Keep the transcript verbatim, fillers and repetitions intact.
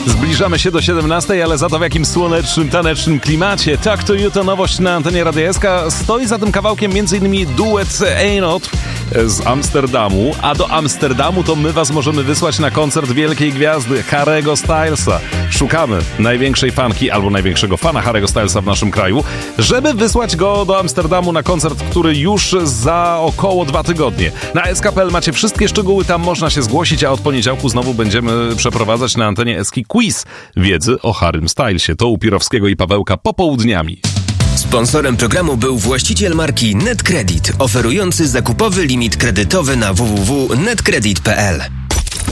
Zbliżamy się do siedemnastej, ale za to w jakim słonecznym, tanecznym klimacie. Tak to jutro nowość na antenie Radia S K. Stoi za tym kawałkiem m.in. duet Einot z Amsterdamu, a do Amsterdamu to my was możemy wysłać na koncert wielkiej gwiazdy Harry'ego Stylesa. Szukamy największej fanki albo największego fana Harry'ego Stylesa w naszym kraju, żeby wysłać go do Amsterdamu na koncert, który już za około dwa tygodnie. Na S K kropka P L macie wszystkie szczegóły, tam można się zgłosić, a od poniedziałku znowu będziemy przeprowadzać na antenie S K quiz wiedzy o Harrym Stylesie. To u Pirowskiego i Pawełka popołudniami. Sponsorem programu był właściciel marki NetCredit, oferujący zakupowy limit kredytowy na w w w kropka netcredit kropka p l.